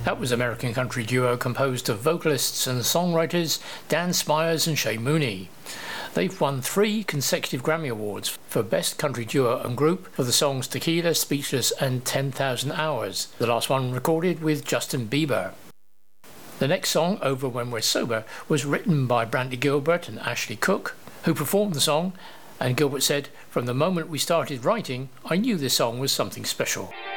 That was American country duo composed of vocalists and songwriters Dan Spires and Shay Mooney. They've won 3 consecutive Grammy Awards for Best Country Duo and Group for the songs Tequila, Speechless and 10,000 Hours, the last one recorded with Justin Bieber. The next song, Over When We're Sober, was written by Brantley Gilbert and Ashley Cook, who performed the song, and Gilbert said, "From the moment we started writing, I knew this song was something special."